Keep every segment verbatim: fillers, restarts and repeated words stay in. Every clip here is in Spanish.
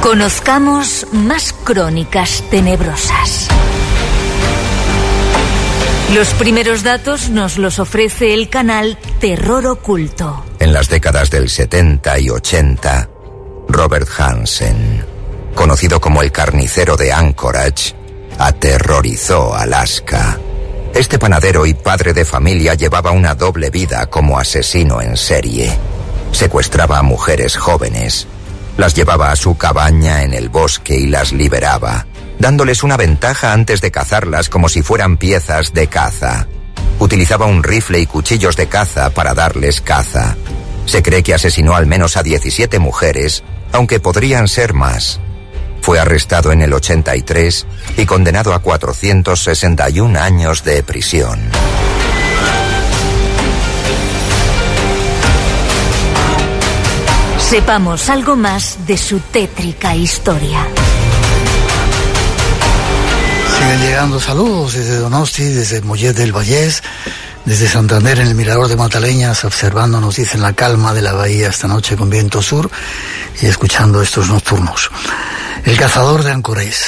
Conozcamos más crónicas tenebrosas. Los primeros datos nos los ofrece el canal Terror Oculto. En las décadas del setenta y ochenta, Robert Hansen, conocido como el carnicero de Anchorage, aterrorizó Alaska. Este panadero y padre de familia llevaba una doble vida como asesino en serie. Secuestraba a mujeres jóvenes, las llevaba a su cabaña en el bosque y las liberaba, dándoles una ventaja antes de cazarlas como si fueran piezas de caza. Utilizaba un rifle y cuchillos de caza para darles caza. Se cree que asesinó al menos a diecisiete mujeres, aunque podrían ser más. Fue arrestado en el ochenta y tres y condenado a cuatrocientos sesenta y un años de prisión. Sepamos algo más de su tétrica historia. Siguen llegando saludos desde Donosti, desde Mollet del Vallés, desde Santander en el Mirador de Mataleñas, observando, nos dicen, la calma de la bahía esta noche con viento sur y escuchando estos nocturnos. El cazador de Anchorage.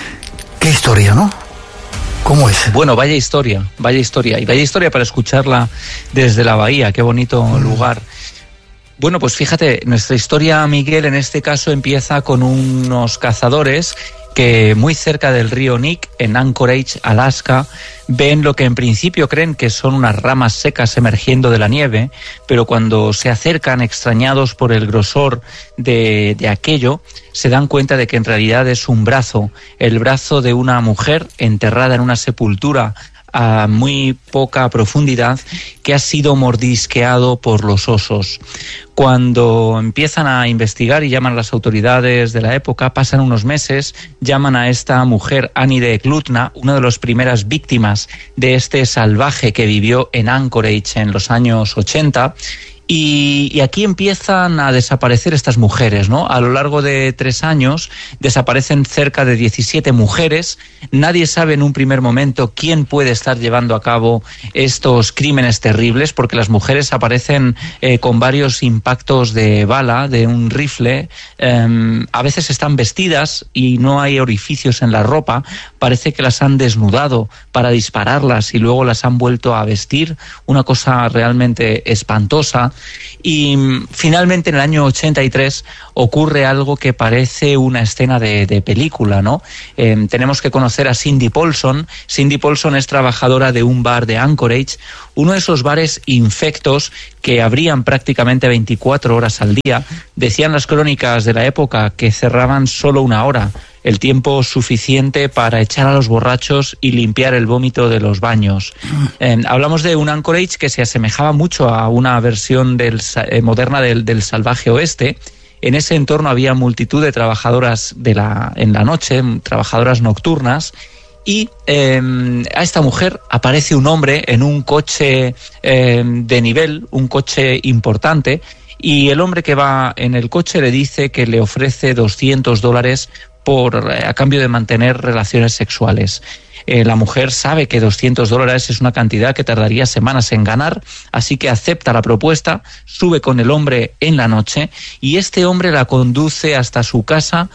Qué historia, ¿no? ¿Cómo es? Bueno, vaya historia, vaya historia. Y vaya historia para escucharla desde la bahía, qué bonito mm. lugar. Bueno, pues fíjate, nuestra historia, Miguel, en este caso empieza con unos cazadores que muy cerca del río Nick, en Anchorage, Alaska, ven lo que en principio creen que son unas ramas secas emergiendo de la nieve, pero cuando se acercan, extrañados por el grosor de, de aquello, se dan cuenta de que en realidad es un brazo, el brazo de una mujer enterrada en una sepultura a muy poca profundidad, que ha sido mordisqueado por los osos. Cuando empiezan a investigar y llaman a las autoridades de la época, pasan unos meses, llaman a esta mujer, Annie de Klutna, una de las primeras víctimas de este salvaje que vivió en Anchorage en los años ochenta, Y, y aquí empiezan a desaparecer estas mujeres, ¿no? A lo largo de tres años desaparecen cerca de diecisiete mujeres. Nadie sabe en un primer momento quién puede estar llevando a cabo estos crímenes terribles, porque las mujeres aparecen eh, con varios impactos de bala, de un rifle. Eh, a veces están vestidas y no hay orificios en la ropa. Parece que las han desnudado para dispararlas y luego las han vuelto a vestir. Una cosa realmente espantosa. Y finalmente en el año ochenta y tres ocurre algo que parece una escena de, de película, ¿no? Eh, tenemos que conocer a Cindy Paulson. Cindy Paulson es trabajadora de un bar de Anchorage, uno de esos bares infectos que abrían prácticamente veinticuatro horas al día. Decían las crónicas de la época que cerraban solo una hora, el tiempo suficiente para echar a los borrachos y limpiar el vómito de los baños. Eh, hablamos de un Anchorage que se asemejaba mucho a una versión del, eh, moderna del, del salvaje oeste. En ese entorno había multitud de trabajadoras de la, en la noche, trabajadoras nocturnas, y eh, a esta mujer aparece un hombre en un coche eh, de nivel, un coche importante, y el hombre que va en el coche le dice que le ofrece doscientos dólares por, a cambio de mantener relaciones sexuales. Eh, la mujer sabe que doscientos dólares es una cantidad que tardaría semanas en ganar, así que acepta la propuesta, sube con el hombre en la noche y este hombre la conduce hasta su casa,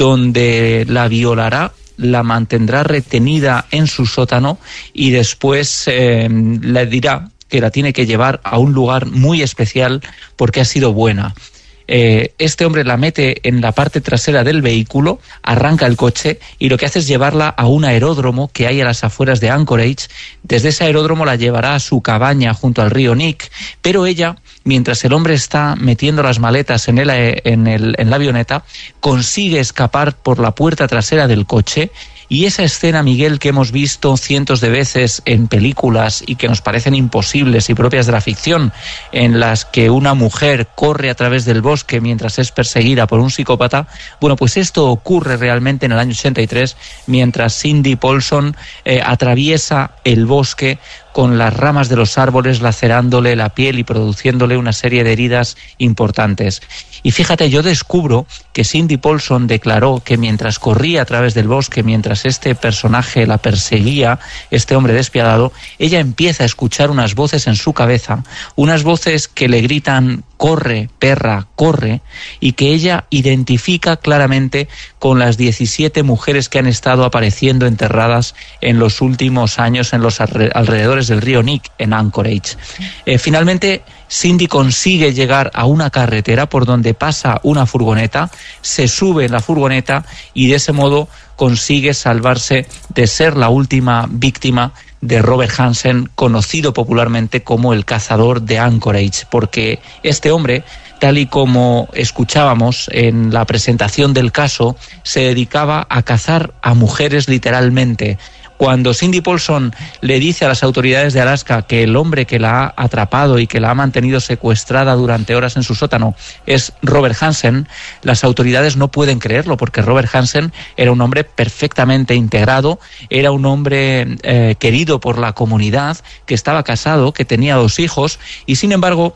donde la violará, la mantendrá retenida en su sótano y después eh, le dirá que la tiene que llevar a un lugar muy especial porque ha sido buena. Eh, este hombre la mete en la parte trasera del vehículo, arranca el coche y lo que hace es llevarla a un aeródromo que hay a las afueras de Anchorage. Desde ese aeródromo la llevará a su cabaña junto al río Nick, pero ella, mientras el hombre está metiendo las maletas en, el, en, el, en la avioneta, consigue escapar por la puerta trasera del coche. Y esa escena, Miguel, que hemos visto cientos de veces en películas y que nos parecen imposibles y propias de la ficción, en las que una mujer corre a través del bosque mientras es perseguida por un psicópata, bueno, pues esto ocurre realmente en el año ochenta y tres, mientras Cindy Paulson eh, atraviesa el bosque con las ramas de los árboles lacerándole la piel y produciéndole una serie de heridas importantes. Y fíjate, yo descubro que Cindy Paulson declaró que mientras corría a través del bosque, mientras este personaje la perseguía, este hombre despiadado, ella empieza a escuchar unas voces en su cabeza, unas voces que le gritan Corre, perra, corre, y que ella identifica claramente con las diecisiete mujeres que han estado apareciendo enterradas en los últimos años en los alrededores del río Nick, en Anchorage. Eh, finalmente, Cindy consigue llegar a una carretera por donde pasa una furgoneta, se sube en la furgoneta y de ese modo consigue salvarse de ser la última víctima de Robert Hansen, conocido popularmente como el cazador de Anchorage, porque este hombre, tal y como escuchábamos en la presentación del caso, se dedicaba a cazar a mujeres literalmente. Cuando Cindy Paulson le dice a las autoridades de Alaska que el hombre que la ha atrapado y que la ha mantenido secuestrada durante horas en su sótano es Robert Hansen, las autoridades no pueden creerlo, porque Robert Hansen era un hombre perfectamente integrado, era un hombre eh, querido por la comunidad, que estaba casado, que tenía dos hijos, y sin embargo,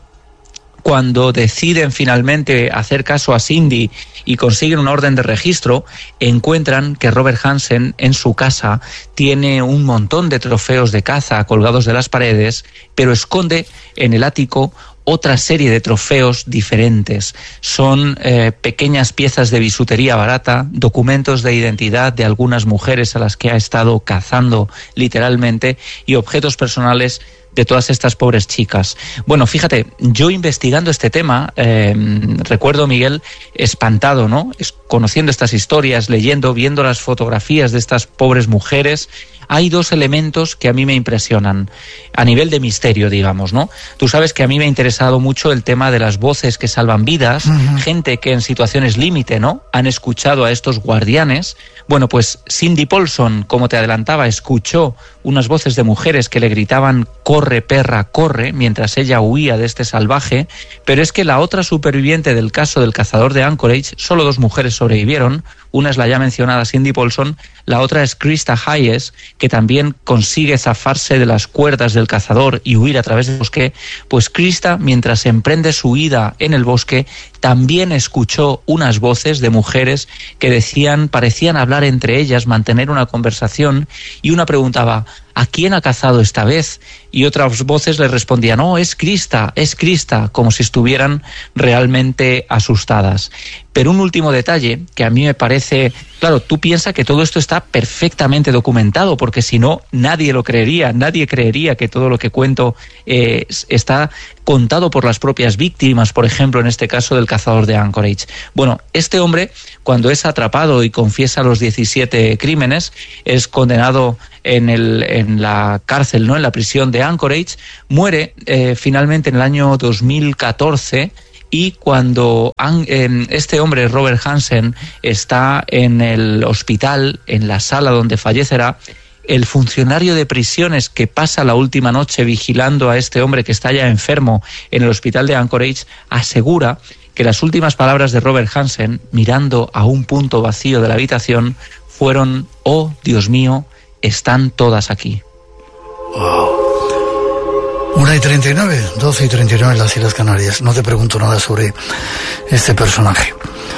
cuando deciden finalmente hacer caso a Cindy y consiguen una orden de registro, encuentran que Robert Hansen en su casa tiene un montón de trofeos de caza colgados de las paredes, pero esconde en el ático otra serie de trofeos diferentes. Son eh, pequeñas piezas de bisutería barata, documentos de identidad de algunas mujeres a las que ha estado cazando literalmente y objetos personales de todas estas pobres chicas. Bueno, fíjate, yo investigando este tema, eh, recuerdo, Miguel, espantado, ¿no? Es, conociendo estas historias, leyendo, viendo las fotografías de estas pobres mujeres, hay dos elementos que a mí me impresionan, a nivel de misterio, digamos, ¿no? Tú sabes que a mí me ha interesado mucho el tema de las voces que salvan vidas, uh-huh. gente que en situaciones límite, ¿no?, han escuchado a estos guardianes. Bueno, pues Cindy Paulson, como te adelantaba, escuchó unas voces de mujeres que le gritaban «corre, perra, corre», mientras ella huía de este salvaje, pero es que la otra superviviente del caso del cazador de Anchorage, solo dos mujeres sobrevivieron. Una es la ya mencionada Cindy Paulson, la otra es Krista Hayes, que también consigue zafarse de las cuerdas del cazador y huir a través del bosque. Pues Krista, mientras emprende su huida en el bosque, también escuchó unas voces de mujeres que decían, parecían hablar entre ellas, mantener una conversación, y una preguntaba ¿a quién ha cazado esta vez? Y otras voces le respondían, no, es Krista, es Krista, como si estuvieran realmente asustadas. Pero un último detalle que a mí me parece, claro, tú piensas que todo esto está perfectamente documentado, porque si no, nadie lo creería, nadie creería que todo lo que cuento eh, está contado por las propias víctimas, por ejemplo, en este caso del cazador de Anchorage. Bueno, este hombre, cuando es atrapado y confiesa los diecisiete crímenes, es condenado en, el, en la cárcel, ¿no?, en la prisión de Anchorage, muere eh, finalmente en el año dos mil catorce. Y cuando este hombre, Robert Hansen, está en el hospital, en la sala donde fallecerá, el funcionario de prisiones que pasa la última noche vigilando a este hombre que está ya enfermo en el hospital de Anchorage asegura que las últimas palabras de Robert Hansen, mirando a un punto vacío de la habitación, fueron: «Oh, Dios mío, están todas aquí». Wow. una y treinta y nueve, doce y treinta y nueve en las Islas Canarias. No te pregunto nada sobre este personaje.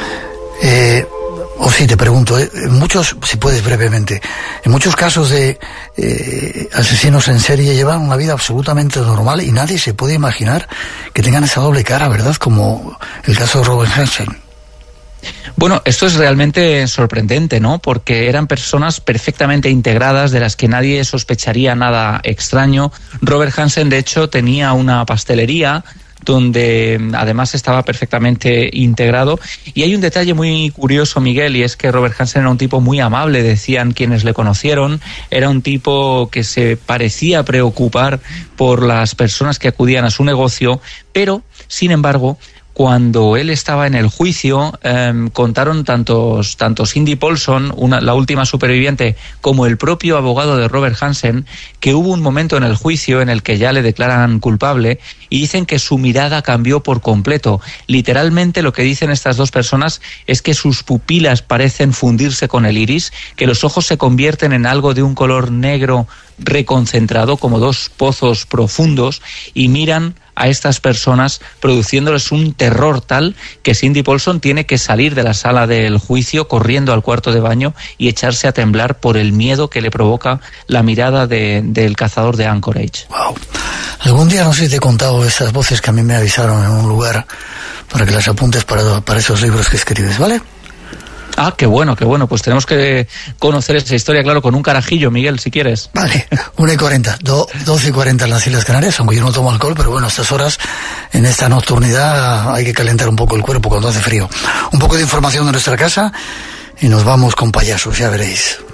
Eh, o sí, te pregunto, eh, en muchos, si puedes brevemente, en muchos casos de eh, asesinos en serie llevan una vida absolutamente normal y nadie se puede imaginar que tengan esa doble cara, ¿verdad? Como el caso de Robert Hansen. Bueno, esto es realmente sorprendente, ¿no? Porque eran personas perfectamente integradas, de las que nadie sospecharía nada extraño. Robert Hansen, de hecho, tenía una pastelería donde además estaba perfectamente integrado. Y hay un detalle muy curioso, Miguel, y es que Robert Hansen era un tipo muy amable, decían quienes le conocieron. Era un tipo que se parecía preocupar por las personas que acudían a su negocio, pero, sin embargo, cuando él estaba en el juicio, eh, contaron tantos, tanto Cindy Paulson, una, la última superviviente, como el propio abogado de Robert Hansen, que hubo un momento en el juicio en el que ya le declaran culpable y dicen que su mirada cambió por completo. Literalmente lo que dicen estas dos personas es que sus pupilas parecen fundirse con el iris, que los ojos se convierten en algo de un color negro reconcentrado, como dos pozos profundos, y miran a estas personas, produciéndoles un terror tal que Cindy Paulson tiene que salir de la sala del juicio corriendo al cuarto de baño y echarse a temblar por el miedo que le provoca la mirada de, del cazador de Anchorage. Wow. Algún día, no sé si te he contado esas voces que a mí me avisaron en un lugar para que las apuntes para, para esos libros que escribes, ¿vale? Ah, qué bueno, qué bueno. Pues tenemos que conocer esa historia, claro, con un carajillo, Miguel, si quieres. Vale, una y cuarenta, doce y cuarenta en las Islas Canarias, aunque yo no tomo alcohol, pero bueno, a estas horas, en esta nocturnidad, hay que calentar un poco el cuerpo cuando hace frío. Un poco de información de nuestra casa y nos vamos con payasos, ya veréis.